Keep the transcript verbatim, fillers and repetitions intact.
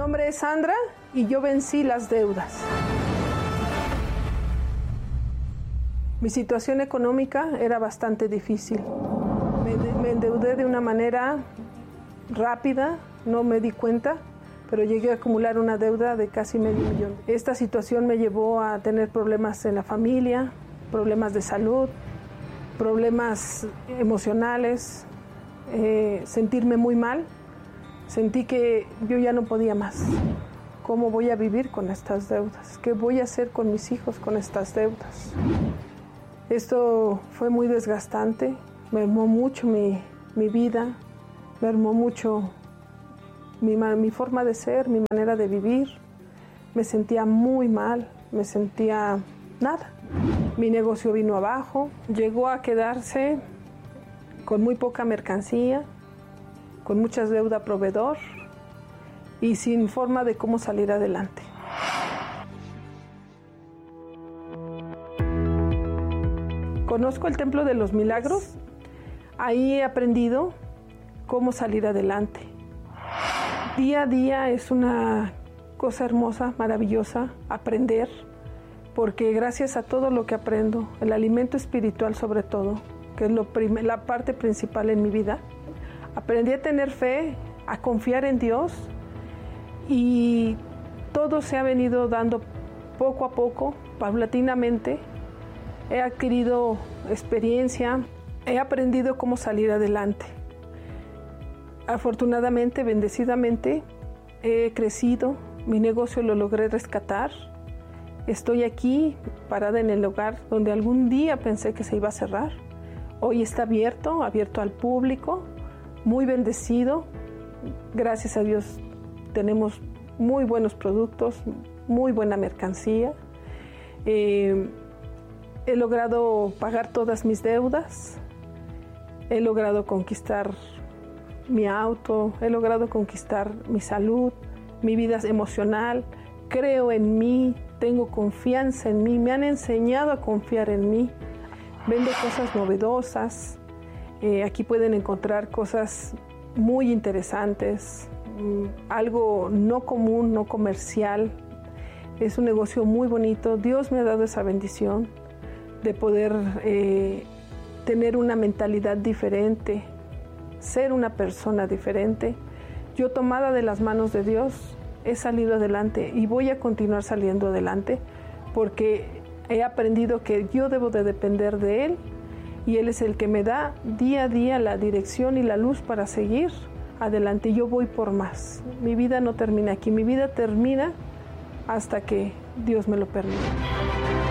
nombre es Sandra y yo vencí las deudas. Mi situación económica era bastante difícil. Me, me endeudé de una manera rápida, no me di cuenta, pero llegué a acumular una deuda de casi medio millón. Esta situación me llevó a tener problemas en la familia, problemas de salud, problemas emocionales, eh, sentirme muy mal. Sentí que yo ya no podía más. ¿Cómo voy a vivir con estas deudas? ¿Qué voy a hacer con mis hijos con estas deudas? Esto fue muy desgastante, me mermó mucho mi, mi vida, me mermó mucho mi, mi forma de ser, mi manera de vivir. Me sentía muy mal, me sentía nada. Mi negocio vino abajo, llegó a quedarse con muy poca mercancía, con muchas deudas a proveedor y sin forma de cómo salir adelante. Conozco el Templo de los Milagros, ahí he aprendido cómo salir adelante. Día a día es una cosa hermosa, maravillosa, aprender, porque gracias a todo lo que aprendo, el alimento espiritual sobre todo, que es lo prim- la parte principal en mi vida, aprendí a tener fe, a confiar en Dios y todo se ha venido dando poco a poco, paulatinamente. He adquirido experiencia, he aprendido cómo salir adelante. Afortunadamente, bendecidamente, he crecido, mi negocio lo logré rescatar. Estoy aquí, parada en el lugar donde algún día pensé que se iba a cerrar. Hoy está abierto, abierto al público. Muy bendecido, gracias a Dios tenemos muy buenos productos, muy buena mercancía. Eh, he logrado pagar todas mis deudas, he logrado conquistar mi auto, he logrado conquistar mi salud, mi vida emocional, creo en mí, tengo confianza en mí, me han enseñado a confiar en mí, vendo cosas novedosas. Eh, aquí pueden encontrar cosas muy interesantes, mmm, algo no común, no comercial. Es un negocio muy bonito. Dios me ha dado esa bendición de poder eh, tener una mentalidad diferente, ser una persona diferente. Yo, tomada de las manos de Dios, he salido adelante y voy a continuar saliendo adelante porque he aprendido que yo debo de depender de Él. Y Él es el que me da día a día la dirección y la luz para seguir adelante. Yo voy por más. Mi vida no termina aquí. Mi vida termina hasta que Dios me lo permita.